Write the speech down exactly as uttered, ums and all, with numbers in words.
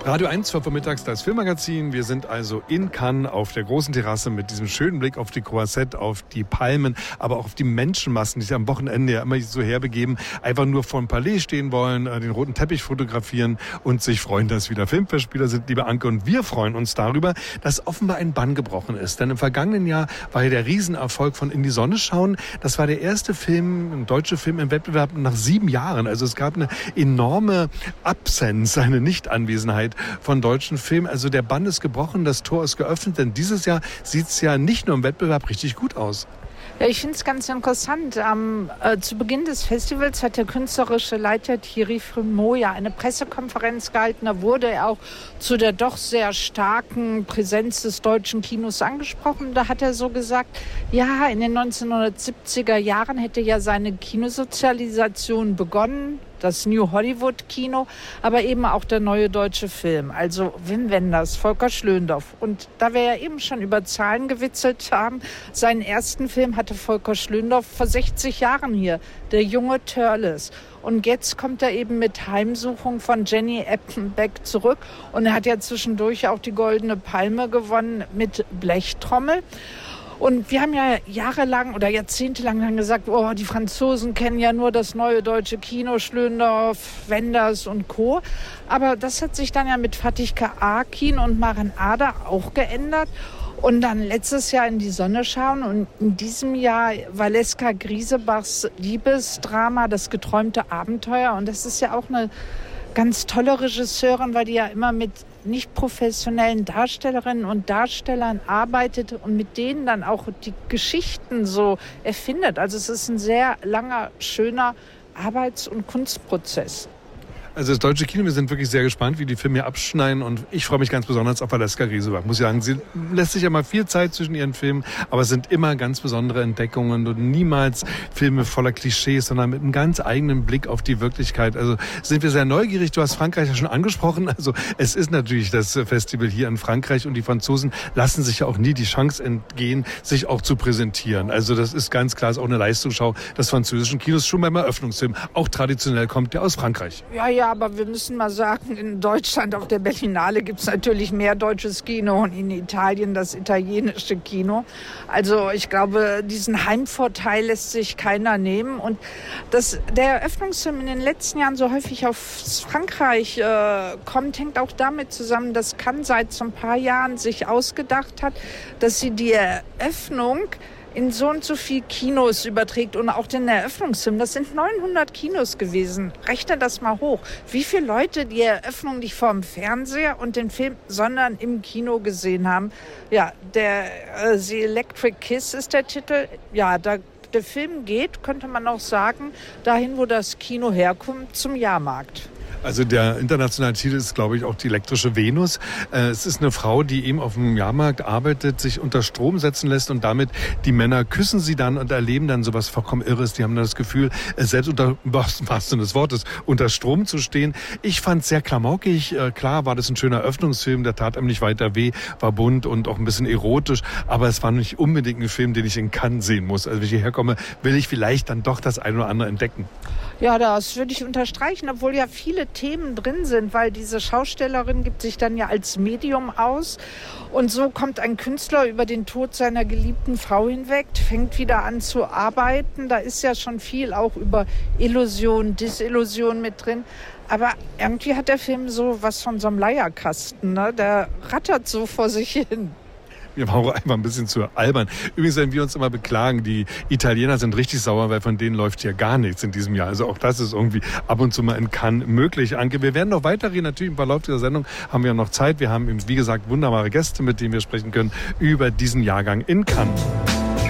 Radio eins, zwölf Uhr mittags, das Filmmagazin. Wir sind also in Cannes auf der großen Terrasse mit diesem schönen Blick auf die Croisette, auf die Palmen, aber auch auf die Menschenmassen, die sich am Wochenende ja immer so herbegeben, einfach nur vor dem Palais stehen wollen, den roten Teppich fotografieren und sich freuen, dass wieder Filmfestspieler sind, liebe Anke. Und wir freuen uns darüber, dass offenbar ein Bann gebrochen ist. Denn im vergangenen Jahr war ja der Riesenerfolg von In die Sonne schauen. Das war der erste Film, ein deutscher Film im Wettbewerb nach sieben Jahren. Also es gab eine enorme Absenz, eine Nichtanwesenheit von deutschen Filmen. Also der Bann ist gebrochen, das Tor ist geöffnet, denn dieses Jahr sieht es ja nicht nur im Wettbewerb richtig gut aus. Ja, ich finde es ganz interessant. Ähm, äh, zu Beginn des Festivals hat der künstlerische Leiter Thierry Frémaux ja eine Pressekonferenz gehalten. Da wurde er auch zu der doch sehr starken Präsenz des deutschen Kinos angesprochen. Da hat er so gesagt, ja, in den neunzehnhundertsiebziger Jahren hätte ja seine Kinosozialisation begonnen. Das New Hollywood Kino, aber eben auch der neue deutsche Film. Also Wim Wenders, Volker Schlöndorff. Und da wir ja eben schon über Zahlen gewitzelt haben, seinen ersten Film hatte Volker Schlöndorff vor sechzig Jahren hier, Der junge Törles. Und jetzt kommt er eben mit Heimsuchung von Jenny Eppenbeck zurück. Und er hat ja zwischendurch auch die Goldene Palme gewonnen mit Blechtrommel. Und wir haben ja jahrelang oder jahrzehntelang dann gesagt, oh, die Franzosen kennen ja nur das neue deutsche Kino, Schlöndorff, Wenders und Co. Aber das hat sich dann ja mit Fatih Akin und Maren Ader auch geändert. Und dann letztes Jahr In die Sonne schauen und in diesem Jahr Valeska Griesebachs Liebesdrama Das geträumte Abenteuer. Und das ist ja auch eine ganz tolle Regisseurin, weil die ja immer mit nicht professionellen Darstellerinnen und Darstellern arbeitet und mit denen dann auch die Geschichten so erfindet. Also es ist ein sehr langer, schöner Arbeits- und Kunstprozess. Also das deutsche Kino, wir sind wirklich sehr gespannt, wie die Filme hier abschneiden und ich freue mich ganz besonders auf Valeska Griesebach. Muss ich sagen, sie lässt sich ja mal viel Zeit zwischen ihren Filmen, aber es sind immer ganz besondere Entdeckungen und niemals Filme voller Klischees, sondern mit einem ganz eigenen Blick auf die Wirklichkeit. Also sind wir sehr neugierig. Du hast Frankreich ja schon angesprochen. Also es ist natürlich das Festival hier in Frankreich und die Franzosen lassen sich ja auch nie die Chance entgehen, sich auch zu präsentieren. Also das ist ganz klar, ist auch eine Leistungsschau des französischen Kinos, schon beim Eröffnungsfilm. Auch traditionell kommt der aus Frankreich. Ja, ja. Aber wir müssen mal sagen, in Deutschland auf der Berlinale gibt es natürlich mehr deutsches Kino und in Italien das italienische Kino. Also ich glaube, diesen Heimvorteil lässt sich keiner nehmen. Und dass der Eröffnungsfilm in den letzten Jahren so häufig auf Frankreich äh, kommt, hängt auch damit zusammen, dass Cannes seit so ein paar Jahren sich ausgedacht hat, dass sie die Eröffnung in so und so viel Kinos überträgt und auch den Eröffnungsfilm. Das sind neunhundert Kinos gewesen. Rechne das mal hoch. Wie viele Leute die Eröffnung nicht vor dem Fernseher und den Film, sondern im Kino gesehen haben. Ja, der äh, The Electric Kiss ist der Titel. Ja, da der Film geht, könnte man auch sagen, dahin, wo das Kino herkommt, zum Jahrmarkt. Also der internationale Titel ist, glaube ich, auch die elektrische Venus. Es ist eine Frau, die eben auf dem Jahrmarkt arbeitet, sich unter Strom setzen lässt und damit die Männer küssen sie dann und erleben dann sowas vollkommen Irres. Die haben dann das Gefühl, selbst unter, was Sinne des Wortes, unter Strom zu stehen. Ich fand es sehr klamaukig. Klar war das ein schöner Eröffnungsfilm, der tat einem nicht weiter weh, war bunt und auch ein bisschen erotisch, aber es war nicht unbedingt ein Film, den ich in Cannes sehen muss. Also wenn ich hierher komme, will ich vielleicht dann doch das eine oder andere entdecken. Ja, das würde ich unterstreichen, obwohl ja viele Themen drin sind, weil diese Schaustellerin gibt sich dann ja als Medium aus und so kommt ein Künstler über den Tod seiner geliebten Frau hinweg, fängt wieder an zu arbeiten. Da ist ja schon viel auch über Illusion, Disillusion mit drin. Aber irgendwie hat der Film so was von so einem Leierkasten, ne? Der rattert so vor sich hin. Wir waren auch einfach ein bisschen zu albern. Übrigens, wenn wir uns immer beklagen, die Italiener sind richtig sauer, weil von denen läuft hier gar nichts in diesem Jahr. Also auch das ist irgendwie ab und zu mal in Cannes möglich. Anke, wir werden noch weiterreden. Natürlich im Verlauf dieser Sendung haben wir noch Zeit. Wir haben, wie gesagt, wunderbare Gäste, mit denen wir sprechen können über diesen Jahrgang in Cannes.